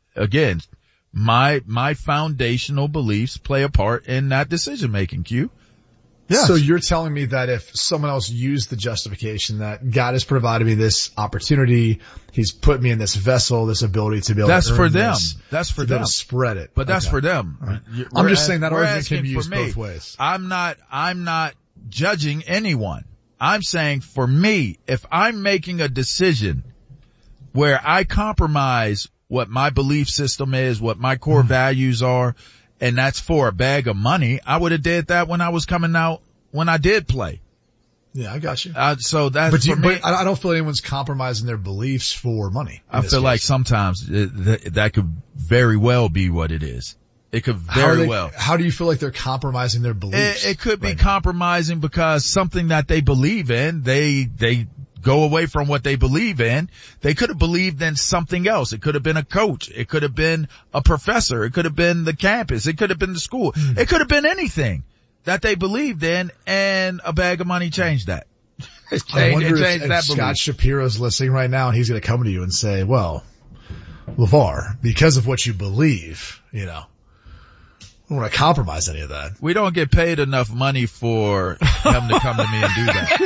again, my foundational beliefs play a part in that decision making, Q. Yeah. So you're telling me that if someone else used the justification that God has provided me this opportunity, He's put me in this vessel, this ability to be able to earn this. That's for them. To spread it. But that's for them. Right. I'm just saying that argument can be used both ways. I'm not judging anyone. I'm saying for me, if I'm making a decision where I compromise what my belief system is, what my core values are, and that's for a bag of money, I would have did that when I was coming out, when I did play. Yeah, I got you. So that's for me. But I don't feel anyone's compromising their beliefs for money. I feel like sometimes that could very well be what it is. It could very well. How do you feel like they're compromising their beliefs? It could be compromising because something that they believe in, they go away from what they believe in. They could have believed in something else. It could have been a coach. It could have been a professor. It could have been the campus. It could have been the school. It could have been anything that they believed in, and a bag of money changed that. I wonder if Scott Shapiro's listening right now and he's going to come to you and say, well, LeVar, because of what you believe, I don't want to compromise any of that. We don't get paid enough money for him to come to me and do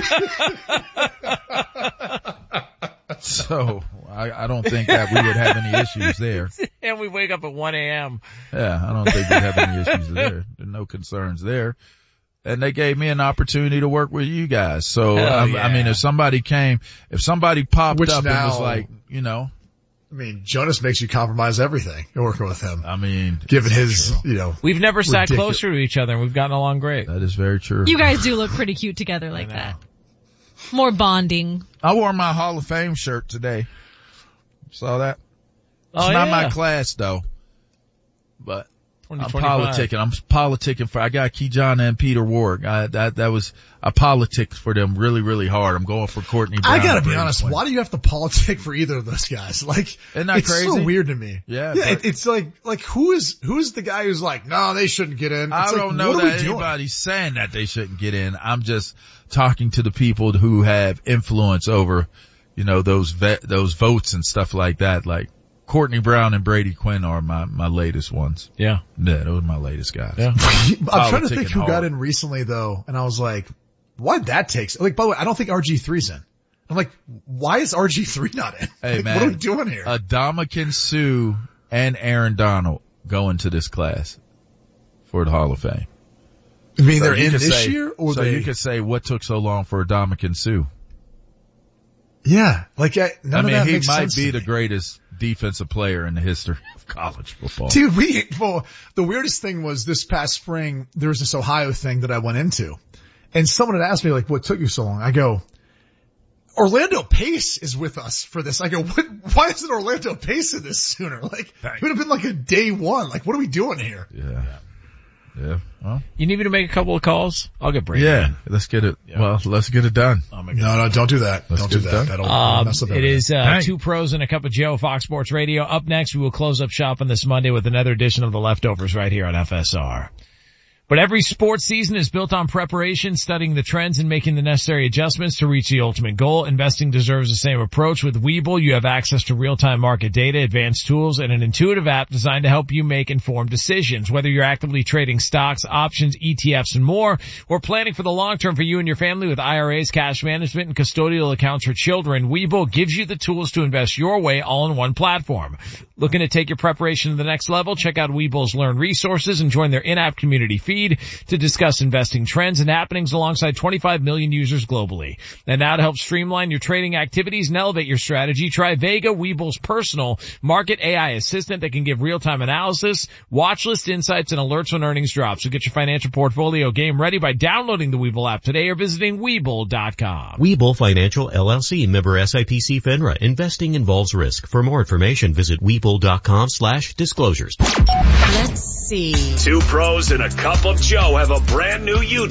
that. So I don't think that we would have any issues there. And we wake up at 1 a.m. Yeah, I don't think we'd have any issues there. There's no concerns there. And they gave me an opportunity to work with you guys. So, I mean, if somebody popped up and was like, Jonas makes you compromise everything. You're working with him. I mean, given his, we've never sat closer to each other and we've gotten along great. That is very true. You guys do look pretty cute together like that. More bonding. I wore my Hall of Fame shirt today. Saw that? It's not my class though, but I'm politicking I got Keyshawn and Peter Ward. I politic for them really, really hard. I'm going for Courtney Brown. I gotta be honest. Why do you have to politic for either of those guys? Like, isn't that crazy? It's so weird to me. Yeah. It's like who's the guy who's like, no, they shouldn't get in. I don't know that anybody's saying that they shouldn't get in. I'm just talking to the people who have influence over, those votes and stuff like that. Like, Courtney Brown and Brady Quinn are my latest ones. Yeah. Yeah, those are my latest guys. Yeah. I'm trying to think who got in recently though, and I was like, why'd that take? Like, by the way, I don't think RG3's in. I'm like, why is RG3 not in? Hey man, what are we doing here? Ndamukong Suh and Aaron Donald go into this class for the Hall of Fame. You mean they're in this year? Or you could say, what took so long for Ndamukong Suh? Yeah. Like, none of that he makes might sense be the greatest defensive player in the history of college football. Dude, the weirdest thing was this past spring, there was this Ohio thing that I went into. And someone had asked me, like, what took you so long? I go, Orlando Pace is with us for this. I go, why isn't Orlando Pace in this sooner? Like, it would have been like a day one. Like, what are we doing here? Yeah. Well, you need me to make a couple of calls? I'll get Brady. Yeah. Let's get it. Yeah. Well, let's get it done. No, don't do that. Don't do that. That'll mess up everything. It is, Two Pros and a Cup of Joe, Fox Sports Radio. Up next, we will close up shop on this Monday with another edition of The Leftovers right here on FSR. But every sports season is built on preparation, studying the trends, and making the necessary adjustments to reach the ultimate goal. Investing deserves the same approach. With Webull, you have access to real-time market data, advanced tools, and an intuitive app designed to help you make informed decisions. Whether you're actively trading stocks, options, ETFs, and more, or planning for the long term for you and your family with IRAs, cash management, and custodial accounts for children, Webull gives you the tools to invest your way all in one platform. Looking to take your preparation to the next level? Check out Webull's Learn resources and join their in-app community feed to discuss investing trends and happenings alongside 25 million users globally. And now to help streamline your trading activities and elevate your strategy, try Vega, Webull's personal market AI assistant that can give real-time analysis, watch list insights, and alerts when earnings drop. So get your financial portfolio game ready by downloading the Webull app today or visiting Webull.com. Webull Financial LLC, member SIPC FINRA. Investing involves risk. For more information, visit Webull.com/disclosures. Let's see. Two Pros and a Cup of Joe have a brand new YouTube